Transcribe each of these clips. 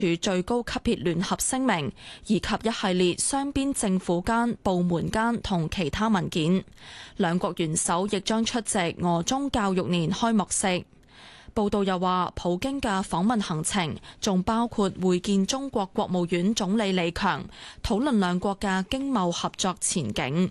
署最高級別聯合聲明，以及一系列雙邊政府間、部門間同其他文件。兩國元首亦將出席俄中教育年開幕式。報道又話，普京嘅訪問行程仲包括會見中國國務院總理李強，討論兩國嘅經貿合作前景。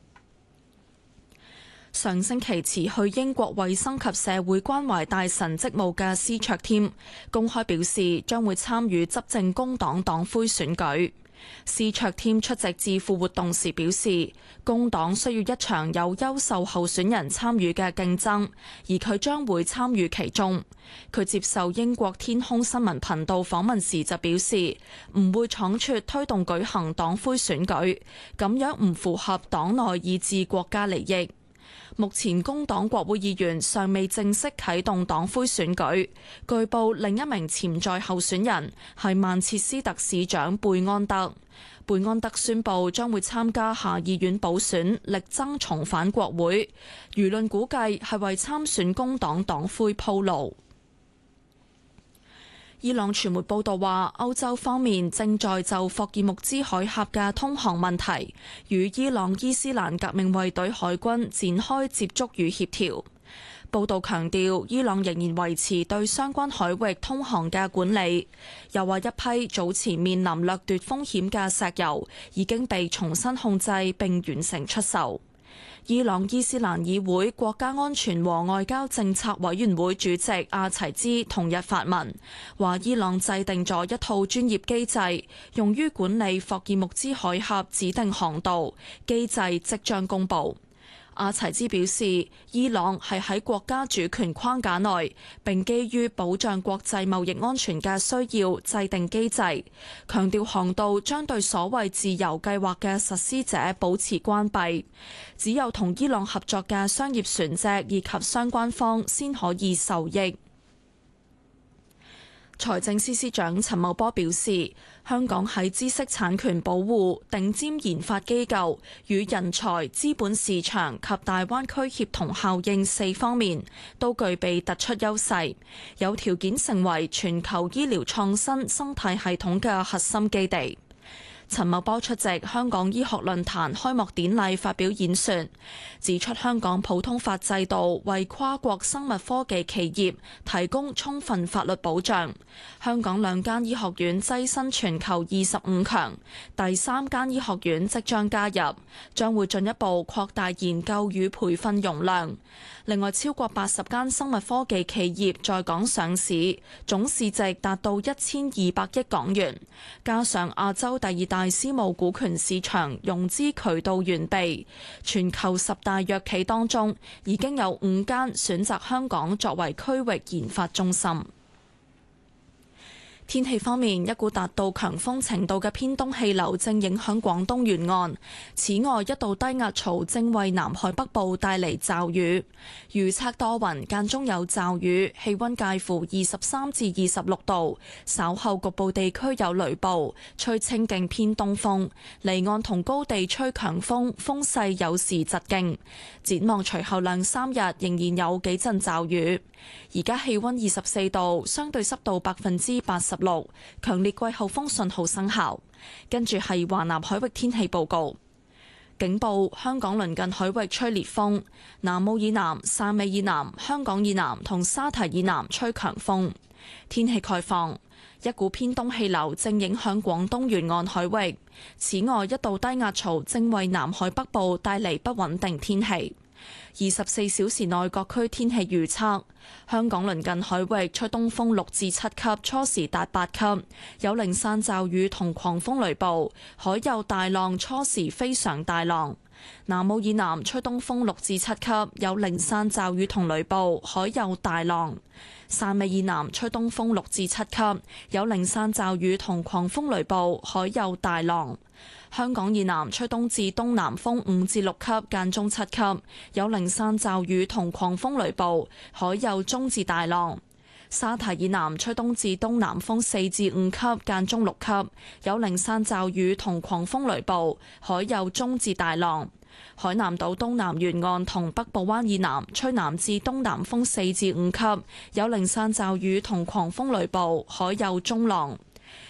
上星期辭去英國衛生及社會關懷大臣職務嘅司卓添公開表示，將會參與執政工黨黨魁選舉。司卓添出席智庫活動時表示，工黨需要一場有優秀候選人參與嘅競爭，而佢將會參與其中。佢接受英國天空新聞頻道訪問時就表示，唔會倉促推動舉行黨魁選舉，咁樣唔符合黨內以至國家利益。目前工黨國會議員尚未正式啟動黨魁選舉，據報另一名潛在候選人係曼徹斯特市長貝安德。貝安德宣布將會參加下議院補選，力爭重返國會。輿論估計係為參選工黨黨魁鋪路。伊朗傳媒報道話，歐洲方面正在就霍爾木茲海峽嘅通航問題，與伊朗伊斯蘭革命衛隊海軍展開接觸與協調。報道強調，伊朗仍然維持對相關海域通航嘅管理，又話一批早前面臨掠奪風險嘅石油已經被重新控制並完成出售。伊朗伊斯蘭議會國家安全和外交政策委員會主席阿齊茲同日發文，話伊朗制定咗一套專業機制，用於管理霍爾木茲海峽指定航道，機制即將公佈。阿齊茲表示，伊朗係喺國家主權框架內，並基於保障國際貿易安全嘅需要制定機制，強調航道將對所謂自由計劃嘅實施者保持關閉，只有同伊朗合作嘅商業船隻以及相關方先可以受益。財政司司長陳茂波表示，香港喺知識產權保護、頂尖研發機構與人才、資本市場及大灣區協同效應4方面都具備突出優勢，有條件成為全球醫療創新生態系統嘅核心基地。陳茂波出席香港醫學論壇開幕典禮發表演說，指出香港普通法制度為跨國生物科技企業提供充分法律保障。香港2間醫學院躋身全球25強，第3間醫學院即將加入，將會進一步擴大研究與培訓容量。另外，超過80間生物科技企業在港上市，總市值達到1200億港元，加上亞洲第2大私募股權市場融資渠道完備，全球10大藥企當中已經有5間選擇香港作為區域研發中心。天氣方面，一股達到強風程度嘅偏東氣流正影響廣東沿岸。此外，一道低壓槽正為南海北部帶嚟驟雨。預測多雲，間中有驟雨，氣溫介乎23至26度。稍後局部地區有雷暴，吹清勁偏東風。離岸同高地吹強風，風勢有時疾勁。展望隨後2-3日仍然有幾陣驟雨。而家氣溫24度，相對濕度86%，強烈季候風信號生效。跟住係華南海域天氣報告，警報：香港鄰近海域吹烈風，南澳以南、汕尾以南、香港以南同沙堤以南吹強風。天氣概況：一股偏東氣流正影響廣東沿岸海域，此外一道低壓槽正為南海北部帶嚟不穩定天氣。24小時內各區天氣預測：香港鄰近海域吹東風6至7級，初時達8級，有零散驟雨同狂風雷暴，海有大浪，初時非常大浪。南澳以南吹東風6至7級，有零散驟雨同雷暴，海有大浪。汕尾以南吹東風6至7級，有零散驟雨同狂風雷暴，海有大浪。香港以南吹東至東南風5至6級，間中7級，有零散驟雨同狂風雷暴，海有中至大浪。沙堤以南吹東至東南風4至5級，間中6級，有零散驟雨同狂風雷暴，海有中至大浪。海南島東南沿岸同北部灣以南吹南至東南風4至5級，有零散驟雨同狂風雷暴，海有中浪。